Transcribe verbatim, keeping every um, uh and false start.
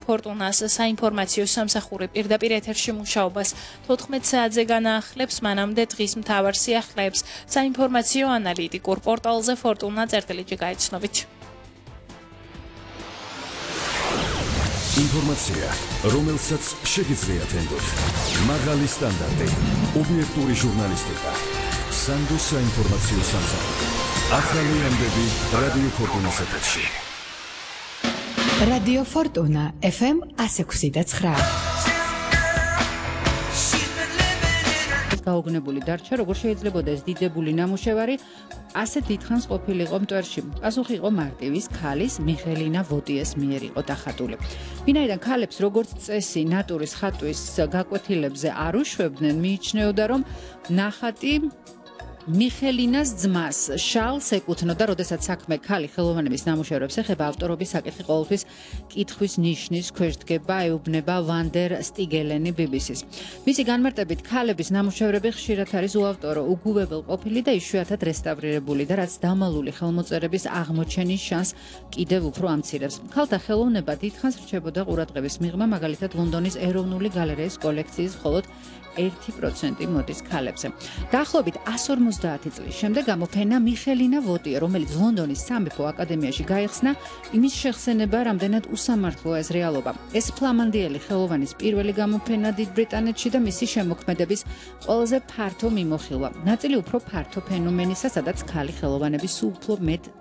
ფორტუნას საინფორმაციო სამსახური პირდაპირ ეთერში მუშაობას თოთხმეტ საათზე განაახლებს, მანამდე დღის მთავარ სიახლეებს საინფორმაციო ანალიტიკურ პორტალზე ფორტუნა წერტილიჯი გაიცნობით. ინფორმაცია, რომელსაც შეგიძლიათ ენდოთ. მაღალი სტანდარტი, ობიექტური ჟურნალისტიკა. სანდოს საინფორმაციო სამსახური. ახალი ამბები რადიო ფორტუნას ეთერში. რადიო ფორტუნა ეფ ემ ათი ექვსი და ცხრა. გაოგნებული დარჩა, როგორ შეიძლებოდა ეს დიდებული ნამუშევარი ასე დიდხანს ყოფილიყო მტვერში. პასუხი იყო მარტივის ქალის მიხელინა ვოტიეს მიერ იყო დახატული. ვინაიდან ქალებს როგორც წესი ნატურის ხატვის გაკვეთილებზე არ უშვებდნენ, მიიჩნეოდა რომ ნახატი მიხელინას ძმას შალს ეკუთვნოდა, როდესაც საქმე ქალი ხელოვანების ნამუშევრებს ეხება, ავტორობის საკითხი ყოველთვის კითხვის ნიშნის ქვეშ დგება, ეუბნება ვანდერ სტიგელენი ბი ბი სის. მისი განმარტებით, ქალების ნამუშევრები ხშირად არის უავტორო, უგუვებელყოფილი და იშვიათად რესტავრირებული და რაც დამალული ხელმოწერების აღმოჩენის შანსს კიდევ უფრო ამცირებს. ქალთა ხელოვნება დიდხანს რჩებოდა ყურადღების მიღმა, მაგალითად ლონდონის ეროვნული გალერეის კოლექციის მხოლოდ ერთი პროცენტი მოდის ქალებზე. დაახლოებით εκατს ორმოცდაათი წლის შემდეგ გამოფენა მიხელინა ვოტია, რომელიც ლონდონის სამეფო აკადემიაში გაიხსნა, იმის შეხსენება რამდენად უსამართლოა ეს რეალობა. ეს ფლამანდიელი ხელოვანის პირველი გამოფენა დიდ ბრიტანეთში და მისი შემოქმედების ყველაზე ფართო მიმოხილვა. ნაწილი უფრო ფართო ფენომენისა, სადაც ქალი ხელოვანები სულ უფრო მეტ